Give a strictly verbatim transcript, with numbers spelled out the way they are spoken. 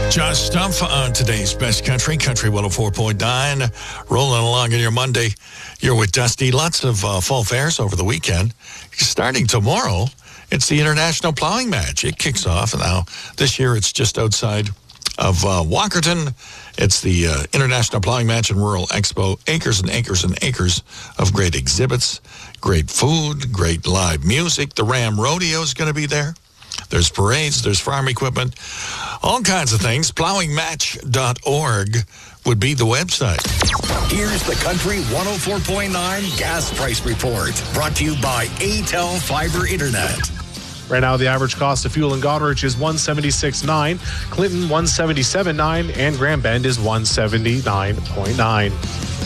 Josh Stumpf on today's Best Country, Country one oh four point nine. Rolling along in your Monday. You're with Dusty. Lots of uh, fall fairs over the weekend. Starting tomorrow, it's the International Plowing Match. It kicks off. Now, this year it's just outside of uh, Walkerton. It's the uh, International Plowing Match and Rural Expo. Acres and acres and acres of great exhibits, great food, great live music. The Ram Rodeo is going to be there. There's parades, there's farm equipment, all kinds of things. plowing match dot org would be the website. Here's the Country one oh four point nine Gas Price Report, brought to you by A T E L Fiber Internet. Right now, the average cost of fuel in Goderich is one seventy-six point nine, Clinton one seventy-seven point nine, and Grand Bend is one seventy-nine point nine.